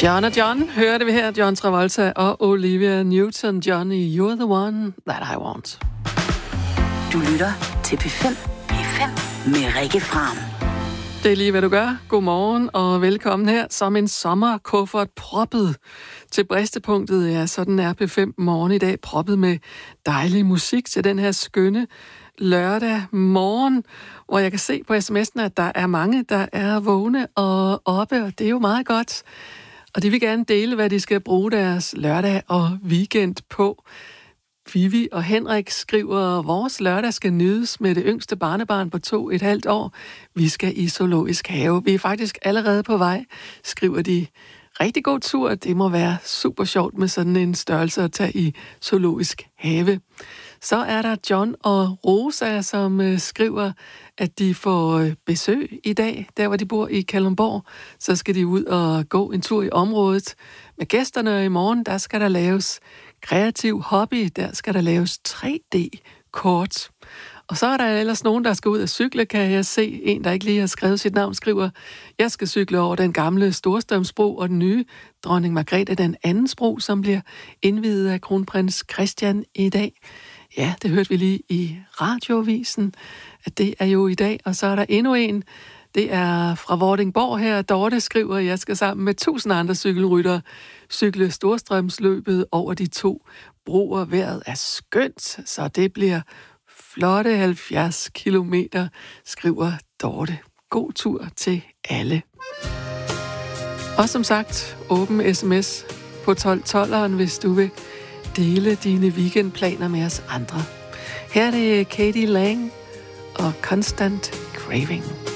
John og John, hørte vi her. John Travolta og Olivia Newton-John i You're the One That I Want. Du lytter til P5 med Rikke Fram. Det er lige, hvad du gør. Godmorgen og velkommen her som en sommerkuffert proppet til bristepunktet. Ja, sådan er P5 morgen i dag, proppet med dejlig musik til den her skønne lørdag morgen, hvor jeg kan se på sms'en, at der er mange, der er vågne og oppe, og det er jo meget godt. Og de vil gerne dele, hvad de skal bruge deres lørdag og weekend på. Vivi og Henrik skriver, vores lørdag skal nydes med det yngste barnebarn på 2,5 år. Vi skal i zoologisk have. Vi er faktisk allerede på vej, skriver de. Rigtig god tur. Det må være super sjovt med sådan en størrelse at tage i zoologisk have. Så er der John og Rosa, som skriver, at de får besøg i dag, der hvor de bor i Kalundborg. Så skal de ud og gå en tur i området med gæsterne. I morgen, der skal der laves kreativ hobby. Der skal der laves 3D-kort. Og så er der ellers nogen, der skal ud og cykle, kan jeg se. En, der ikke lige har skrevet sit navn, skriver, jeg skal cykle over den gamle Storstrømsbro og den nye Dronning Margrethe den andens bro, som bliver indviet af kronprins Christian i dag. Ja, det hørte vi lige i radioavisen, at det er jo i dag. Og så er der endnu en, det er fra Vordingborg her. Dorte skriver, at jeg skal sammen med 1000 andre cykelryttere cykle Storstrømsløbet over de 2 broer. Vejret er skønt, så det bliver flotte 70 kilometer, skriver Dorte. God tur til alle. Og som sagt, åben sms på 1212'eren, hvis du vil dele dine weekendplaner med os andre. Her er det Katie Lang og Constant Craving.